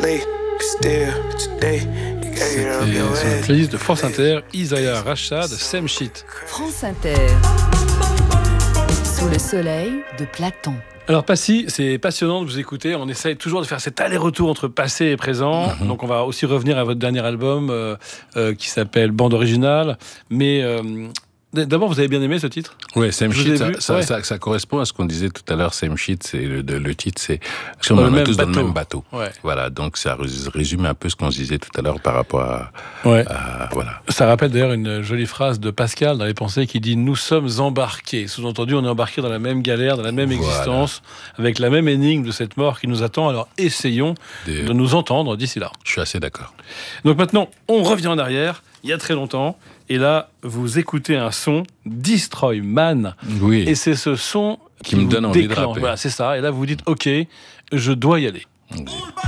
Sur la playlist de France Inter, Isaiah Rachad, Same Shit. France Inter. Sous le soleil de Platon. Alors Passy, c'est passionnant de vous écouter. On essaye toujours de faire cet aller-retour entre passé et présent. Donc on va aussi revenir à votre dernier album qui s'appelle Bande Originale. Mais d'abord, vous avez bien aimé ce titre ? Oui, Same Shit, ça correspond à ce qu'on disait tout à l'heure. Same Shit, c'est le titre, c'est parce qu'on est tous dans le même bateau. Ouais. Voilà, donc ça résume un peu ce qu'on se disait tout à l'heure par rapport à voilà. Ça rappelle d'ailleurs une jolie phrase de Pascal dans Les Pensées qui dit « Nous sommes embarqués ». Sous-entendu, on est embarqués dans la même galère, dans la même existence, avec la même énigme de cette mort qui nous attend. Alors essayons de nous entendre d'ici là. Je suis assez d'accord. Donc maintenant, on revient en arrière, il y a très longtemps. Et là, vous écoutez un son, Destroy Man. Oui. Et c'est ce son qui me donne envie de rapper. Voilà, c'est ça. Et là, vous vous dites, OK, je dois y aller. Okay.